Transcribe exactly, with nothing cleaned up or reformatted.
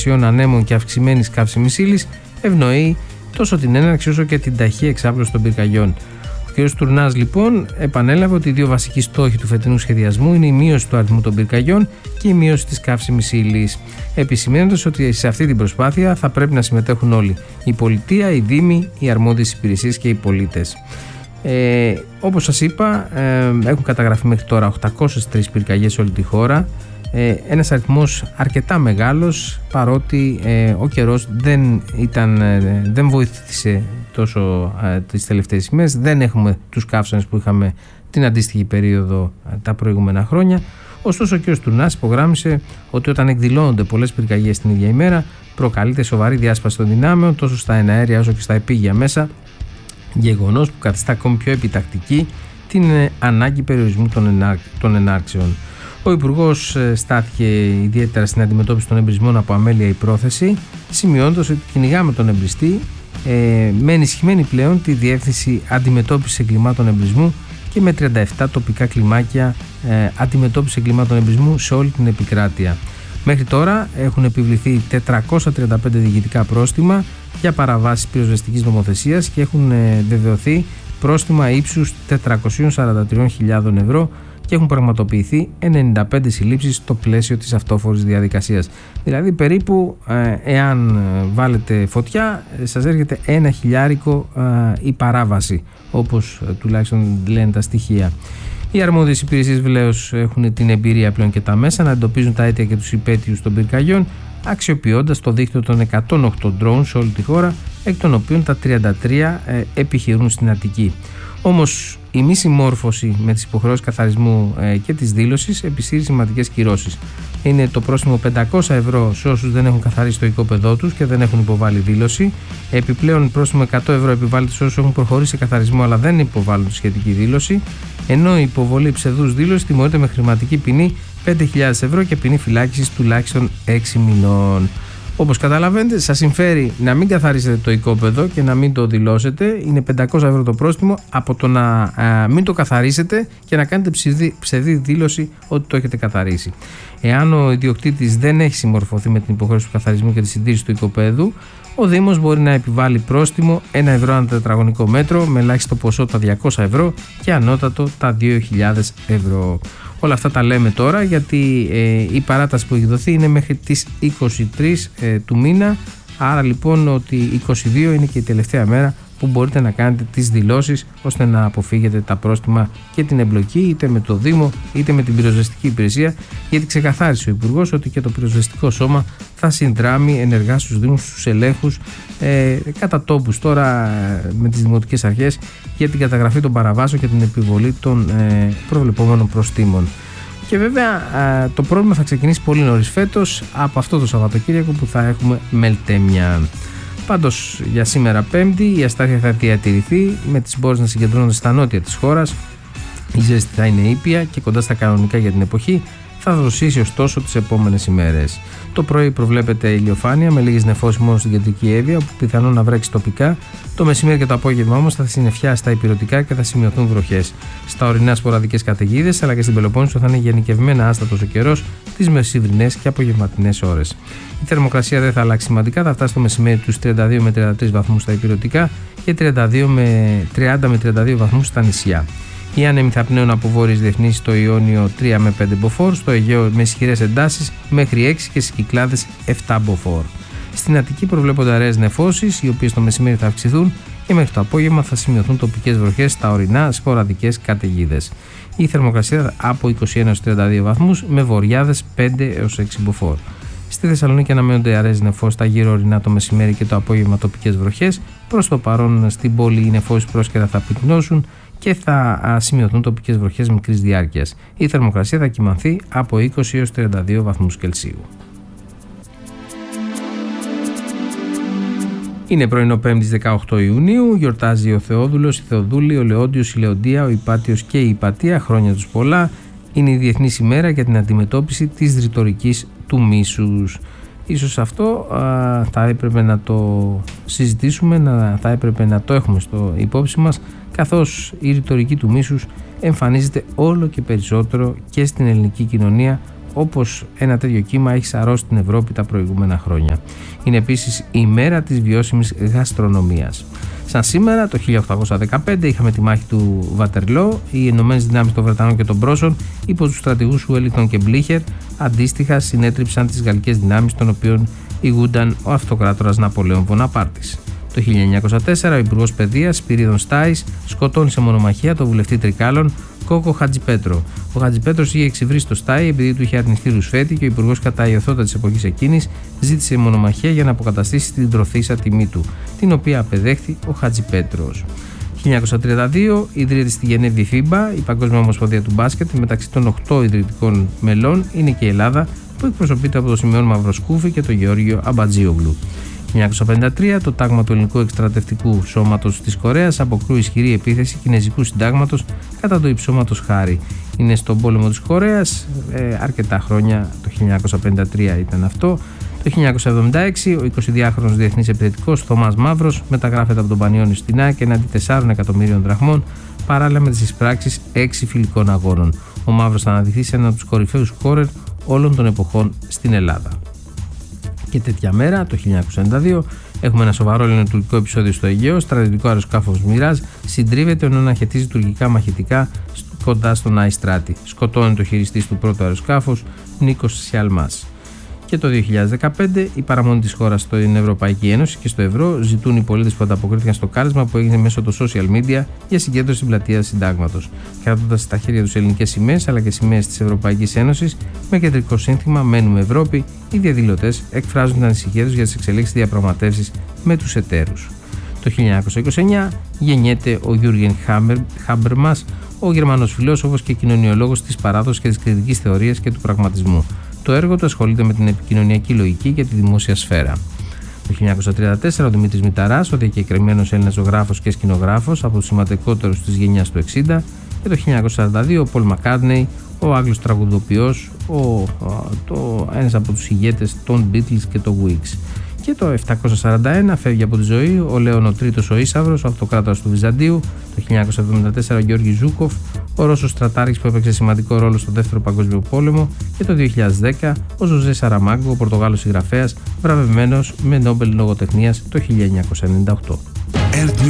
θερμοκρασιών ανέμων και αυξημένης καύσιμης ύλης ευνοεί τόσο την έναρξη όσο και την ταχεία εξάπλωση των πυρκαγιών. Ο κ. Τουρνάς λοιπόν επανέλαβε ότι οι δύο βασικοί στόχοι του φετινού σχεδιασμού είναι η μείωση του αριθμού των πυρκαγιών και η μείωση της καύσιμης ύλης, επισημαίνοντας ότι σε αυτή την προσπάθεια θα πρέπει να συμμετέχουν όλοι: η πολιτεία, οι δήμοι, οι αρμόδιες υπηρεσίες και οι πολίτες. Ε, όπως σας είπα, ε, έχουν καταγραφεί μέχρι τώρα οκτακόσιες τρεις πυρκαγιές σε όλη τη χώρα. Ε, ένας αριθμός αρκετά μεγάλος, παρότι ε, ο καιρός δεν, ήταν, ε, δεν βοήθησε τόσο ε, τις τελευταίες ημέρες. Δεν έχουμε τους καύσονες που είχαμε την αντίστοιχη περίοδο ε, τα προηγούμενα χρόνια. Ωστόσο ο κ. Τουρνάς υπογράμμισε ότι όταν εκδηλώνονται πολλές πυρκαγιές την ίδια ημέρα, προκαλείται σοβαρή διάσπαση των δυνάμεων τόσο στα εναέρια όσο και στα επίγεια μέσα, γεγονός που καθιστά ακόμη πιο επιτακτική την ε, ανάγκη περιορισμού των, ενάρ, των ενάρξεων. Ο Υπουργός στάθηκε ιδιαίτερα στην αντιμετώπιση των εμπρισμών από αμέλεια ή πρόθεση, σημειώνοντας ότι κυνηγάμε τον εμπριστή ε, με ενισχυμένη πλέον τη Διεύθυνση Αντιμετώπισης Εγκλημάτων Εμπρισμού και με τριάντα επτά τοπικά κλιμάκια ε, αντιμετώπισης εγκλημάτων εμπρισμού σε όλη την επικράτεια. Μέχρι τώρα έχουν επιβληθεί τετρακόσια τριάντα πέντε διοικητικά πρόστιμα για παραβάσεις πυροσβεστικής νομοθεσίας και έχουν ε, βεβαιωθεί πρόστιμα ύψους τετρακόσιες σαράντα τρεις χιλιάδες ευρώ και έχουν πραγματοποιηθεί ενενήντα πέντε συλλήψεις στο πλαίσιο της αυτόφορης διαδικασίας. Δηλαδή περίπου ε, εάν βάλετε φωτιά σας έρχεται ένα χιλιάρικο ε, η παράβαση, όπως ε, τουλάχιστον λένε τα στοιχεία. Οι αρμόδιες υπηρεσίες βεβαίως έχουν την εμπειρία πλέον και τα μέσα να εντοπίζουν τα αίτια και τους υπαίτιους των πυρκαγιών, αξιοποιώντας το δίκτυο των εκατόν οκτώ drones σε όλη τη χώρα, εκ των οποίων τα τριάντα τρία ε, επιχειρούν στην Αττική. Όμως η μη συμμόρφωση με τις υποχρεώσεις καθαρισμού ε, και της δήλωσης επισύρει σημαντικές κυρώσεις. Είναι το πρόστιμο πεντακόσια ευρώ σε όσους δεν έχουν καθαρίσει το οικόπεδό τους και δεν έχουν υποβάλει δήλωση. Επιπλέον πρόστιμο εκατό ευρώ επιβάλλεται σε όσους έχουν προχωρήσει σε καθαρισμό αλλά δεν υποβάλλουν τη σχετική δήλωση. Ενώ η υποβολή ψευδούς δήλωσης τιμωρείται με χρηματική ποινή πέντε χιλιάδες ευρώ και ποινή φυλάκισης τουλάχιστον έξι μηνών. Όπως καταλαβαίνετε, σας συμφέρει να μην καθαρίσετε το οικόπεδο και να μην το δηλώσετε. Είναι πεντακόσια ευρώ το πρόστιμο από το να α, μην το καθαρίσετε και να κάνετε ψευδή, ψευδή δήλωση ότι το έχετε καθαρίσει. Εάν ο ιδιοκτήτης δεν έχει συμμορφωθεί με την υποχρέωση του καθαρισμού και τη συντήρηση του οικοπέδου, ο Δήμος μπορεί να επιβάλλει πρόστιμο ένα ευρώ ανά τετραγωνικό μέτρο με ελάχιστο ποσό τα διακόσια ευρώ και ανώτατο τα δύο χιλιάδες ευρώ. Όλα αυτά τα λέμε τώρα γιατί ε, η παράταση που έχει δοθεί είναι μέχρι τις είκοσι τρεις ε, του μήνα, άρα λοιπόν ότι είκοσι δύο είναι και η τελευταία μέρα που μπορείτε να κάνετε τις δηλώσεις ώστε να αποφύγετε τα πρόστιμα και την εμπλοκή είτε με το Δήμο είτε με την πυροσβεστική υπηρεσία, γιατί ξεκαθάρισε ο Υπουργός ότι και το πυροσβεστικό σώμα θα συνδράμει ενεργά στους Δήμους, στους ελέγχους ε, κατά τόπους τώρα ε, με τις δημοτικές αρχές για την καταγραφή των παραβάσεων και την επιβολή των ε, προβλεπόμενων προστίμων. Και βέβαια ε, το πρόβλημα θα ξεκινήσει πολύ νωρίς φέτος από αυτό το Σαββατοκύριακο που θα έχουμε μελτέμια. Πάντως για σήμερα Πέμπτη η αστάθεια θα διατηρηθεί με τις μπόρες να συγκεντρώνονται στα νότια της χώρας. Η ζέστη θα είναι ήπια και κοντά στα κανονικά για την εποχή, θα δροσίσει ωστόσο τις επόμενες ημέρες. Το πρωί προβλέπεται ηλιοφάνεια με λίγες νεφώσεις μόνο στην κεντρική Εύβοια, που πιθανόν να βρέξει τοπικά. Το μεσημέρι και το απόγευμα όμως θα συννεφιάσει στα ηπειρωτικά και θα σημειωθούν βροχές. Στα ορεινά σποραδικές καταιγίδες, αλλά και στην Πελοπόννησο θα είναι γενικευμένα άστατος ο καιρός τις μεσημβρινές και απογευματινές ώρες. Η θερμοκρασία δεν θα αλλάξει σημαντικά, θα φτάσει το μεσημέρι τους τριάντα δύο με τριάντα τρεις βαθμούς στα ηπειρωτικά και τριάντα με τριάντα δύο βαθμούς στα νησιά. Οι άνεμοι θα πνέουν από βόρειες διεθνείς στο Ιόνιο τρία με πέντε μποφόρ, στο Αιγαίο με ισχυρές εντάσεις μέχρι έξι και στις Κυκλάδες επτά μποφόρ. Στην Αττική προβλέπονται αραιές νεφώσεις, οι οποίες το μεσημέρι θα αυξηθούν και μέχρι το απόγευμα θα σημειωθούν τοπικές βροχές στα ορεινά σποραδικές καταιγίδες. Η θερμοκρασία από είκοσι ένα έως τριάντα δύο βαθμούς με βοριάδες πέντε έως έξι μποφόρ. Στη Θεσσαλονίκη αναμένονται αραιές νεφώσεις στα γύρω ορεινά το μεσημέρι και το απόγευμα τοπικές βροχές. Προς το παρόν στην πόλη οι νεφώσεις πρόσκαιρα θα πυκνώσουν και θα σημειωθούν τοπικές βροχές μικρής διάρκειας. Η θερμοκρασία θα κυμανθεί από είκοσι έως τριάντα δύο βαθμούς Κελσίου. Είναι πρωινό Πέμπτης δεκαοκτώ Ιουνίου, γιορτάζει ο Θεόδουλος, η Θεοδούλη, ο Λεόντιος, η Λεοντία, ο Υπάτιος και η Υπατία, χρόνια τους πολλά. Είναι η Διεθνής ημέρα για την αντιμετώπιση της ρητορικής του μίσους. Ίσως αυτό α, θα έπρεπε να το συζητήσουμε, να, θα έπρεπε να το έχουμε στο υπόψη μας, καθώς η ρητορική του μίσους εμφανίζεται όλο και περισσότερο και στην ελληνική κοινωνία, όπως ένα τέτοιο κύμα έχει σαρώσει την Ευρώπη τα προηγούμενα χρόνια. Είναι επίσης η ημέρα της βιώσιμης γαστρονομίας. Σαν σήμερα, το χίλια οκτακόσια δεκαπέντε, είχαμε τη μάχη του Βατερλό. Οι Ηνωμένες Δυνάμεις των Βρετανών και των Πρώσων, υπό τους στρατηγούς Ουέλιγκτον και Μπλίχερ, αντίστοιχα συνέτριψαν τις γαλλικές δυνάμεις, των οποίων ηγούνταν ο αυτοκράτορας Ναπολέων Βοναπάρτης. Το χίλια εννιακόσια τέσσερα, ο Υπουργός Παιδείας Σπυρίδων Στάης σκοτώνει σε μονομαχία τον βουλευτή Τρικάλων Κόκο Χατζιπέτρο. Ο Χατζιπέτρος είχε εξυβρίσει το Στάι επειδή του είχε αρνηθεί ρουσφέτη και ο Υπουργός κατά ιωθώτα της εποχής εκείνης ζήτησε μονομαχία για να αποκαταστήσει την τροθήσα τιμή του, την οποία απεδέχθη ο Χατζιπέτρος. χίλια εννιακόσια τριάντα δύο ιδρύεται στη Γενέβη η φίμπα, η Παγκόσμια Ομοσπονδία του Μπάσκετ. Μεταξύ των οκτώ ιδρυτικών μελών είναι και η Ελλάδα, που εκπροσωπείται από τον Σημεών Μαυροσκούφη και τον Γεώργιο Αμπατζίογλου. χίλια εννιακόσια πενήντα τρία το τάγμα του Ελληνικού Εκστρατευτικού Σώματος της Κορέας αποκρούει ισχυρή επίθεση κινέζικου συντάγματος κατά του υψώματος Χάρη. Είναι στον πόλεμο της Κορέας, ε, αρκετά χρόνια, το χίλια εννιακόσια πενήντα τρία ήταν αυτό. Το χίλια εννιακόσια εβδομήντα έξι ο εικοσιδυάχρονος διεθνής επιθετικός Θωμάς Μαύρος μεταγράφεται από τον Πανιόνιο στην ΑΕΚ εναντί τεσσάρων εκατομμύριων δραχμών, παράλληλα με τις εισπράξεις έξι φιλικών αγώνων. Ο Μαύρος θα αναδειχθεί σε έναν από τους κορυφαίους σκόρερ όλων των εποχών στην Ελλάδα. Και τέτοια μέρα, το χίλια εννιακόσια ενενήντα δύο, έχουμε ένα σοβαρό ελληνοτουρκικό επεισόδιο στο Αιγαίο. Στρατιωτικό αεροσκάφος Μοιράζ συντρίβεται ενώ αναχαιτίζει τουρκικά μαχητικά κοντά στον Άι Στράτη. Σκοτώνει το χειριστής του πρώτου αεροσκάφους, Νίκος Σιαλμάς. Και το δύο χιλιάδες δεκαπέντε, η παραμονή της χώρας στην Ευρωπαϊκή Ένωση και στο ευρώ ζητούν οι πολίτες που ανταποκρίθηκαν στο κάλεσμα που έγινε μέσω των social media για συγκέντρωση στην πλατεία Συντάγματος, κρατώντας στα χέρια τους ελληνικές σημαίες αλλά και σημαίες της Ευρωπαϊκής Ένωσης με κεντρικό σύνθημα «Μένουμε Ευρώπη». Οι διαδηλωτές εκφράζουν την ανησυχία τους για τις εξελίξεις διαπραγματεύσεις με τους εταίρους. Το χίλια εννιακόσια είκοσι εννέα γεννιέται ο Γιούργεν Χάμπερμας, ο Γερμανός φιλόσοφος και κοινωνιολόγος της παράδοσης και της κριτικής θεωρίας και του πραγματισμού. Το έργο του ασχολείται με την επικοινωνιακή λογική και τη δημόσια σφαίρα. Το χίλια εννιακόσια τριάντα τέσσερα ο Δημήτρης Μηταράς, ο διακεκριμένος Έλληνας ζωγράφος και σκηνογράφος από τους σημαντικότερους της γενιάς του εξήντα, και το χίλια εννιακόσια σαράντα δύο ο Πολ Μακκάρτνεϊ, ο Άγγλος τραγουδοποιός, ο, το, ένας από τους ηγέτες των Beatles και των Wigs. Και το επτακόσια σαράντα ένα φεύγει από τη ζωή ο Λέων ο Τρίτος ο Ίσαυρος, ο αυτοκράτορας του Βυζαντίου. Το χίλια εννιακόσια εβδομήντα τέσσερα ο Γιώργης Ζούκοφ, ο Ρώσος στρατάρχης που έπαιξε σημαντικό ρόλο στο Δεύτερο Παγκόσμιο Πόλεμο. Και το δύο χιλιάδες δέκα ο Ζωζέ Σαραμάγκο, ο Πορτογάλος συγγραφέας, βραβευμένος με Νόμπελ λογοτεχνίας το χίλια εννιακόσια ενενήντα οκτώ.